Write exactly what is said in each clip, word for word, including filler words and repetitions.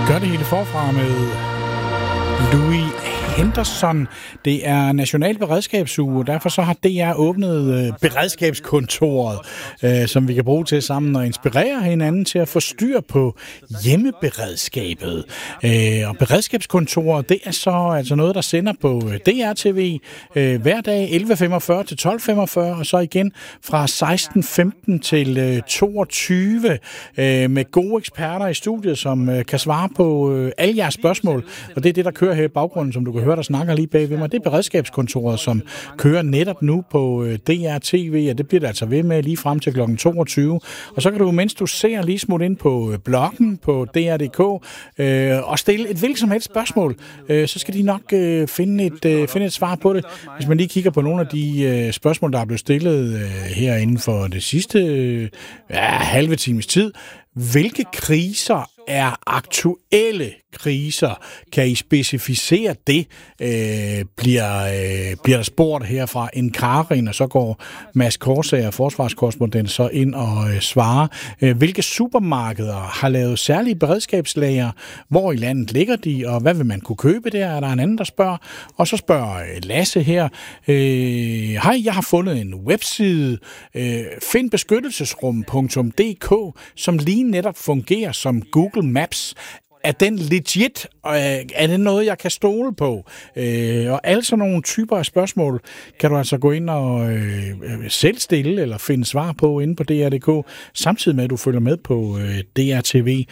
gør det hele forfra med Louis Henderson. Det er National Beredskabsuge, og derfor så har D R åbnet øh, beredskabskontoret, øh, som vi kan bruge til sammen og inspirere hinanden til at få styr på hjemmeberedskabet. Øh, og beredskabskontoret, det er så altså noget, der sender på D R T V øh, hver dag elleve femogfyrre til tolv femogfyrre, og så igen fra seksten femten til øh, toogtyve øh, med gode eksperter i studiet, som øh, kan svare på øh, alle jeres spørgsmål. Og det er det, der kører her i baggrunden, som du kan høre, der snakker lige bagved mig. Det er beredskabskontoret, som kører netop nu på D R T V, og det bliver det altså ved med lige frem til klokken toogtyve. Og så kan du, mens du ser, lige smutte ind på bloggen på D R punktum d k øh, og stille et hvilket som helst spørgsmål. Øh, så skal de nok øh, finde, et, øh, finde et svar på det. Hvis man lige kigger på nogle af de øh, spørgsmål, der er blevet stillet øh, her inden for det sidste øh, ja, halve times tid. Hvilke kriser er aktuelle kriser? Kan I specificere det? Øh, bliver, øh, bliver der spurgt her fra en Karin, og så går Mads Korsager, forsvarskorrespondent, så ind og øh, svarer. Øh, hvilke supermarkeder har lavet særlige beredskabslager? Hvor i landet ligger de, og hvad vil man kunne købe der? Er der en anden, der spørger? Og så spørger Lasse her. Øh, Hej, jeg har fundet en webside, øh, find beskyttelsesrum punktum d k, som lige netop fungerer som Google Maps. Er den legit? Er det noget, jeg kan stole på? Øh, og alle sådan nogle typer af spørgsmål kan du altså gå ind og øh, selv stille eller finde svar på inde på D R punktum d k, samtidig med, at du følger med på øh, D R T V.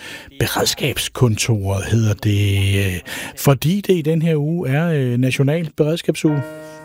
Beredskabskontoret hedder det, øh, fordi det i den her uge er øh, National Beredskabsuge.